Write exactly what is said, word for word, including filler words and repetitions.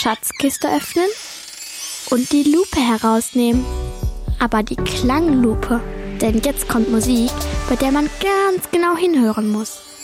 Schatzkiste öffnen und die Lupe herausnehmen. Aber die Klanglupe, denn jetzt kommt Musik, bei der man ganz genau hinhören muss.